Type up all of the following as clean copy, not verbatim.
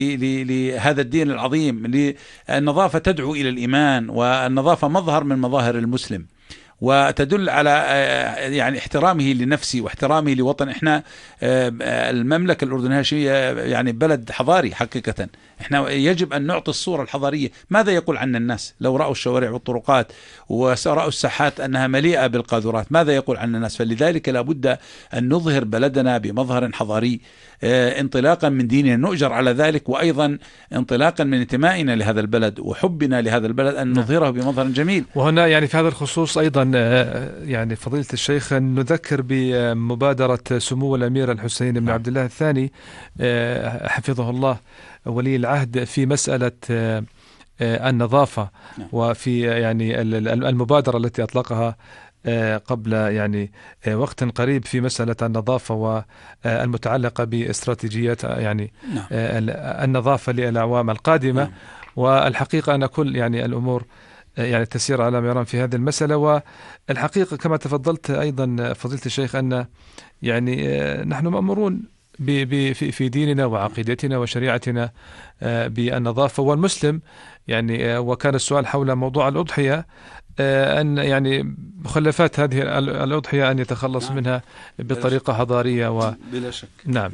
لهذا الدين العظيم. النظافة تدعو إلى الإيمان، والنظافة مظهر من مظاهر المسلم، وتدل على يعني احترامه لنفسه واحترامه لوطن. احنا المملكة الأردنية الهاشمية يعني بلد حضاري حقيقة. احنا يجب أن نعطي الصورة الحضارية. ماذا يقول عنا الناس لو رأوا الشوارع والطرقات ورأوا الساحات أنها مليئة بالقاذورات؟ ماذا يقول عنا الناس؟ فلذلك لابد أن نظهر بلدنا بمظهر حضاري، انطلاقا من ديننا نؤجر على ذلك، وأيضا انطلاقا من انتمائنا لهذا البلد وحبنا لهذا البلد أن نظهره بمظهر جميل. وهنا يعني في هذا الخصوص أيضا يعني فضيلة الشيخ نذكر بمبادرة سمو الأمير الحسين بن عبد الله الثاني حفظه الله ولي العهد في مسألة النظافة، وفي يعني المبادرة التي أطلقها قبل يعني وقت قريب في مسألة النظافة والمتعلقة باستراتيجية يعني النظافة للأعوام القادمة. والحقيقة أن كل يعني الأمور يعني تسير على مرام في هذه المسألة. والحقيقة كما تفضلت أيضا فضيلة الشيخ أن يعني نحن مأمورون في ديننا وعقيدتنا وشريعتنا بالنظافة. والمسلم يعني وكان السؤال حول موضوع الأضحية، أن يعني مخلفات هذه الأضحية أن يتخلص منها بطريقة حضارية بلا شك. نعم.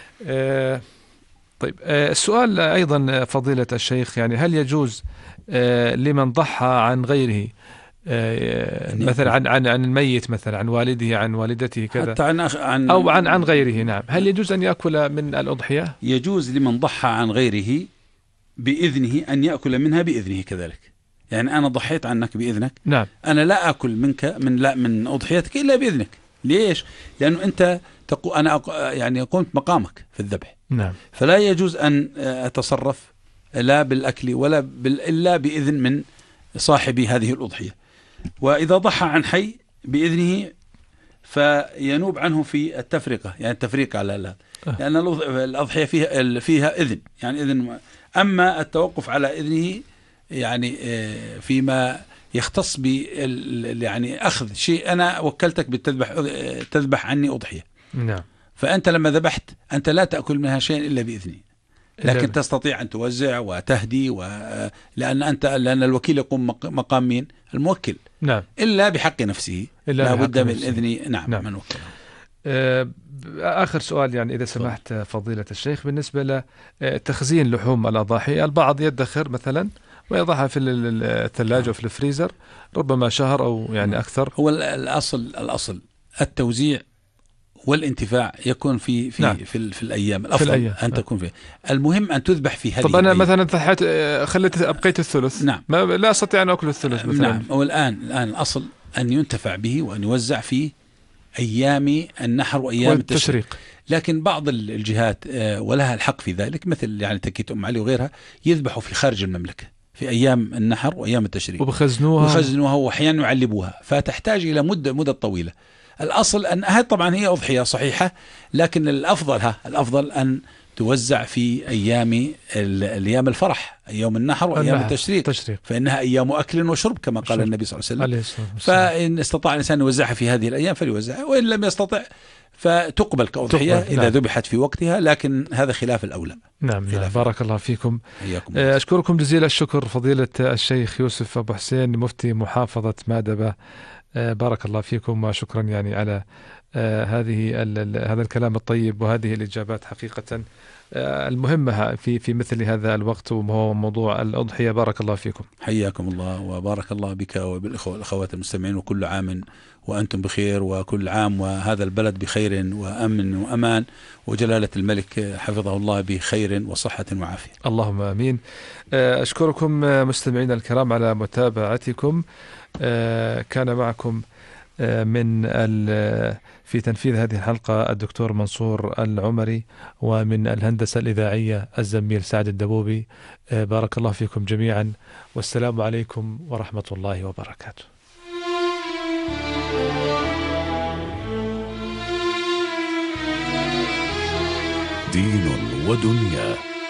طيب السؤال أيضا فضيلة الشيخ، يعني هل يجوز لمن ضحى عن غيره مثلا عن الميت، مثلا عن والده عن والدته كذا، حتى أو عن غيره، نعم، هل يجوز أن يأكل من الأضحية؟ يجوز لمن ضحى عن غيره بإذنه أن يأكل منها بإذنه كذلك. يعني أنا ضحيت عنك بإذنك، نعم، أنا لا أكل منك من أضحيتك إلا بإذنك. ليش؟ لأنه أنت أنا يعني قمت مقامك في الذبح، نعم، فلا يجوز أن أتصرف لا بالأكل ولا إلا بإذن من صاحب هذه الأضحية. وإذا ضحى عن حي بإذنه فينوب عنه في التفرقة، يعني التفريق على لأن الأضحية فيها إذن، يعني إذن. أما التوقف على إذنه يعني فيما يختص ب يعني أخذ شيء، أنا وكلتك تذبح عني أضحية، نعم، فأنت لما ذبحت أنت لا تأكل منها شيء إلا بإذني، لكن تستطيع أن توزع وتهدي لأن الوكيل يقوم مقام مين؟ الموكل، نعم، إلا بحق نفسه، لا بد من إذن نعم من وكله. آخر سؤال يعني إذا سمحت فضيلة الشيخ، بالنسبة لتخزين لحوم الأضاحي، البعض يدخر مثلا ويضعها في الثلاجة وفي الفريزر ربما شهر أو يعني أكثر. هو الأصل التوزيع والانتفاع يكون في الأيام الأفضل أن تكون فيه. المهم أن تذبح في هذه. طب أنا مثلا أبقيت الثلث، نعم، لا أستطيع أن أكل الثلث مثلا. نعم، والآن الأصل أن ينتفع به وأن يوزع في أيام النحر وأيام التشريق. لكن بعض الجهات ولها الحق في ذلك، مثل يعني تكيت أم علي وغيرها، يذبحوا في خارج المملكة في أيام النحر وأيام التشريق وبخزنوها وأحيانا يعلبوها، فتحتاج إلى مدة طويلة. الأصل أن هذه طبعا هي أضحية صحيحة، لكن الأفضل أن توزع في أيام الفرح، أيام النحر وأيام التشريق، فإنها أيام أكل وشرب كما قال النبي صلى الله عليه وسلم. فإن استطاع الإنسان يوزعها في هذه الأيام فليوزعها، وإن لم يستطع فتقبل كأضحية إذا ذبحت في وقتها، لكن هذا خلاف الأولى. نعم، بارك الله فيكم. أشكركم جزيل الشكر فضيلة الشيخ يوسف أبو حسين مفتي محافظة مادبة، بارك الله فيكم، وشكرا يعني على هذا الكلام الطيب وهذه الإجابات حقيقة المهمة في مثل هذا الوقت، وهو موضوع الأضحية. بارك الله فيكم. حياكم الله وبارك الله بك وبالإخوة والأخوات المستمعين، وكل عام وأنتم بخير، وكل عام وهذا البلد بخير وأمن وأمان، وجلالة الملك حفظه الله بخير وصحة وعافية. اللهم آمين. أشكركم مستمعين الكرام على متابعتكم. كان معكم في تنفيذ هذه الحلقة الدكتور منصور العمري، ومن الهندسة الإذاعية الزميل سعد الدبوبي. بارك الله فيكم جميعا، والسلام عليكم ورحمة الله وبركاته. دين ودنيا.